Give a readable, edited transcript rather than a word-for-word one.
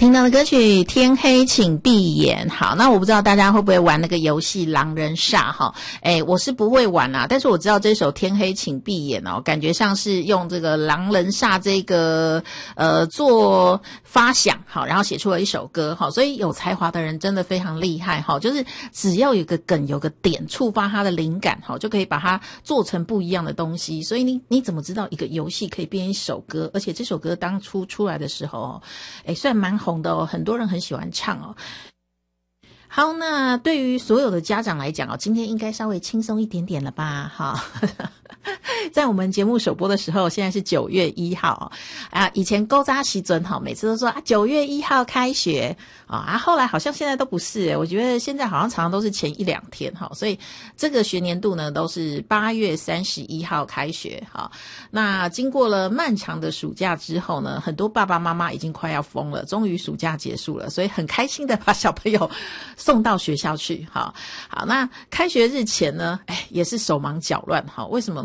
听到的歌曲天黑请闭眼。好，那我不知道大家会不会玩那个游戏狼人杀哈？我是不会玩啊，但是我知道这首天黑请闭眼哦，感觉像是用这个狼人杀这个做发想好，然后写出了一首歌哈，所以有才华的人真的非常厉害哈，就是只要有个梗有个点触发他的灵感哈，就可以把它做成不一样的东西。所以你怎么知道一个游戏可以变一首歌？而且这首歌当初出来的时候哦，虽然蛮红的哦，很多人很喜欢唱哦。好，那对于所有的家长来讲哦，今天应该稍微轻松一点点了吧？哈，在我们节目首播的时候，现在是9月1号啊。以前勾扎时准哈，每次都说啊9月1号开学啊，后来好像现在都不是我觉得现在好像常常都是前1-2天哈，所以这个学年度呢都是8月31号开学哈。那经过了漫长的暑假之后呢，很多爸爸妈妈已经快要疯了，终于暑假结束了，所以很开心的把小朋友送到学校去。好，那开学日前呢，也是手忙脚乱。好，为什么呢？